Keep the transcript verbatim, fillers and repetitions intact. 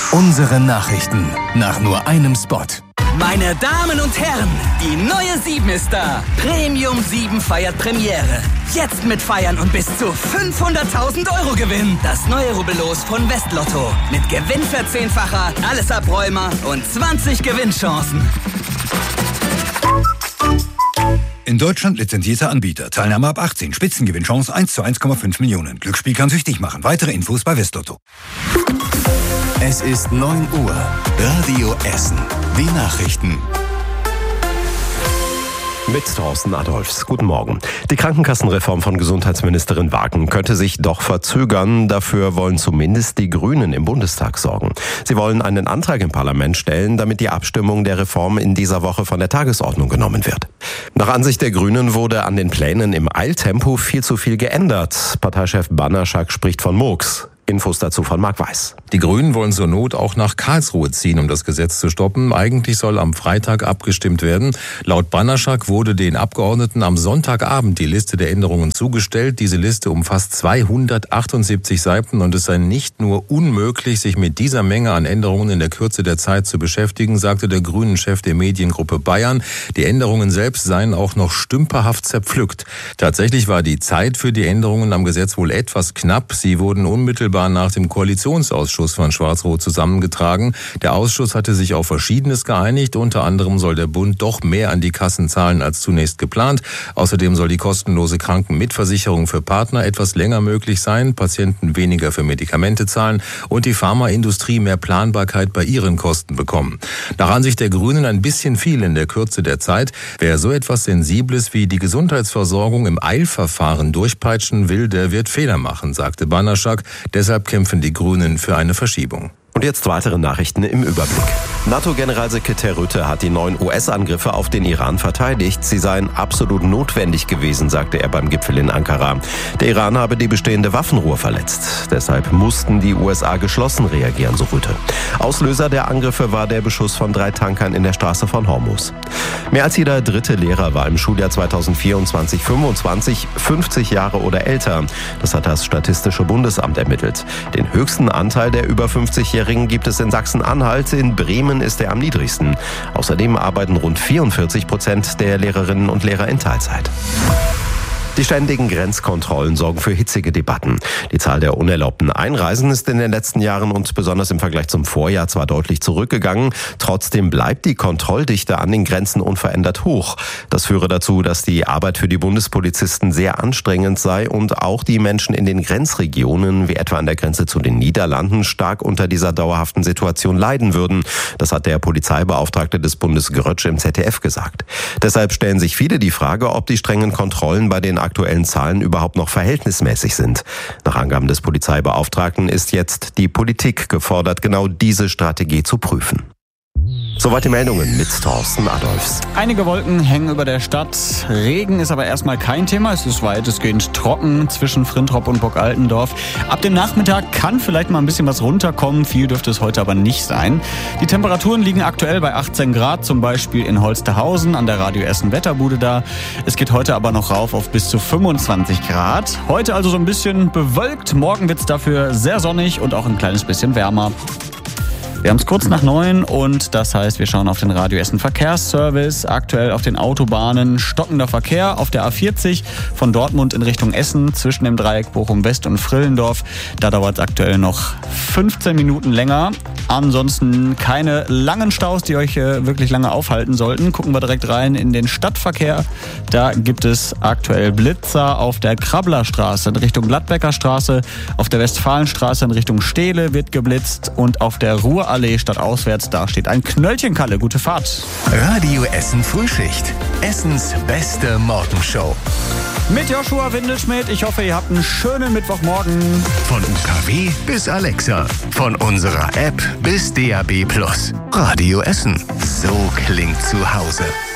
Unsere Nachrichten nach nur einem Spot. Meine Damen und Herren, die neue sieben ist da. Premium sieben feiert Premiere. Jetzt mit Feiern und bis zu fünfhunderttausend Euro Gewinn. Das neue Rubbellos von Westlotto. Mit Gewinnverzehnfacher, alles Abräumer und zwanzig Gewinnchancen. In Deutschland lizenzierter Anbieter. Teilnahme ab achtzehn. Spitzengewinnchance eins zu eins Komma fünf Millionen. Glücksspiel kann süchtig machen. Weitere Infos bei Westlotto. Es ist neun Uhr. Radio Essen. Die Nachrichten. Mit Thorsten Adolfs. Guten Morgen. Die Krankenkassenreform von Gesundheitsministerin Wagen könnte sich doch verzögern. Dafür wollen zumindest die Grünen im Bundestag sorgen. Sie wollen einen Antrag im Parlament stellen, damit die Abstimmung der Reform in dieser Woche von der Tagesordnung genommen wird. Nach Ansicht der Grünen wurde an den Plänen im Eiltempo viel zu viel geändert. Parteichef Banaschak spricht von Murks. Infos dazu von Marc Weiß. Die Grünen wollen zur Not auch nach Karlsruhe ziehen, um das Gesetz zu stoppen. Eigentlich soll am Freitag abgestimmt werden. Laut Banaschak wurde den Abgeordneten am Sonntagabend die Liste der Änderungen zugestellt. Diese Liste umfasst zweihundertachtundsiebzig Seiten und es sei nicht nur unmöglich, sich mit dieser Menge an Änderungen in der Kürze der Zeit zu beschäftigen, sagte der Grünen-Chef der Mediengruppe Bayern. Die Änderungen selbst seien auch noch stümperhaft zerpflückt. Tatsächlich war die Zeit für die Änderungen am Gesetz wohl etwas knapp. Sie wurden unmittelbar nach dem Koalitionsausschuss von Schwarz-Rot zusammengetragen. Der Ausschuss hatte sich auf Verschiedenes geeinigt. Unter anderem soll der Bund doch mehr an die Kassen zahlen als zunächst geplant. Außerdem soll die kostenlose Krankenmitversicherung für Partner etwas länger möglich sein, Patienten weniger für Medikamente zahlen und die Pharmaindustrie mehr Planbarkeit bei ihren Kosten bekommen. Nach Ansicht der Grünen ein bisschen viel in der Kürze der Zeit. Wer so etwas Sensibles wie die Gesundheitsversorgung im Eilverfahren durchpeitschen will, der wird Fehler machen, sagte Banaschak. Deshalb kämpfen die Grünen für eine Verschiebung. Und jetzt weitere Nachrichten im Überblick. NATO-Generalsekretär Rutte hat die neuen U S-Angriffe auf den Iran verteidigt. Sie seien absolut notwendig gewesen, sagte er beim Gipfel in Ankara. Der Iran habe die bestehende Waffenruhe verletzt. Deshalb mussten die U S A geschlossen reagieren, so Rutte. Auslöser der Angriffe war der Beschuss von drei Tankern in der Straße von Hormuz. Mehr als jeder dritte Lehrer war im Schuljahr zweitausendvierundzwanzig fünfundzwanzig fünfzig Jahre oder älter. Das hat das Statistische Bundesamt ermittelt. Den höchsten Anteil der über fünfzigjährigen gibt es in Sachsen-Anhalt. In Bremen ist er am niedrigsten. Außerdem arbeiten rund vierundvierzig Prozent der Lehrerinnen und Lehrer in Teilzeit. Die ständigen Grenzkontrollen sorgen für hitzige Debatten. Die Zahl der unerlaubten Einreisen ist in den letzten Jahren und besonders im Vergleich zum Vorjahr zwar deutlich zurückgegangen, trotzdem bleibt die Kontrolldichte an den Grenzen unverändert hoch. Das führe dazu, dass die Arbeit für die Bundespolizisten sehr anstrengend sei und auch die Menschen in den Grenzregionen, wie etwa an der Grenze zu den Niederlanden, stark unter dieser dauerhaften Situation leiden würden. Das hat der Polizeibeauftragte des Bundes Grötsch im Z D F gesagt. Deshalb stellen sich viele die Frage, ob die strengen Kontrollen bei den aktuellen Zahlen überhaupt noch verhältnismäßig sind. Nach Angaben des Polizeibeauftragten ist jetzt die Politik gefordert, genau diese Strategie zu prüfen. Soweit die Meldungen mit Thorsten Adolfs. Einige Wolken hängen über der Stadt. Regen ist aber erstmal kein Thema. Es ist weitestgehend trocken zwischen Frintrop und Burg Altendorf. Ab dem Nachmittag kann vielleicht mal ein bisschen was runterkommen. Viel dürfte es heute aber nicht sein. Die Temperaturen liegen aktuell bei achtzehn Grad, zum Beispiel in Holsterhausen an der Radio Essen Wetterbude da. Es geht heute aber noch rauf auf bis zu fünfundzwanzig Grad. Heute also so ein bisschen bewölkt. Morgen wird es dafür sehr sonnig und auch ein kleines bisschen wärmer. Wir haben es kurz nach neun und das heißt, wir schauen auf den Radio Essen Verkehrsservice. Aktuell auf den Autobahnen stockender Verkehr auf der A vierzig von Dortmund in Richtung Essen zwischen dem Dreieck Bochum-West und Frillendorf. Da dauert es aktuell noch fünfzehn Minuten länger. Ansonsten keine langen Staus, die euch äh, wirklich lange aufhalten sollten. Gucken wir direkt rein in den Stadtverkehr. Da gibt es aktuell Blitzer auf der Krabblerstraße in Richtung Gladbecker Straße. Auf der Westfalenstraße in Richtung Stehle wird geblitzt und auf der Ruhr Allee stadtauswärts, da steht ein Knöllchenkalle. Gute Fahrt. Radio Essen Frühschicht. Essens beste Morgenshow. Mit Joshua Windelschmidt. Ich hoffe, ihr habt einen schönen Mittwochmorgen. Von U K W bis Alexa. Von unserer App bis D A B Plus. Radio Essen. So klingt zu Hause.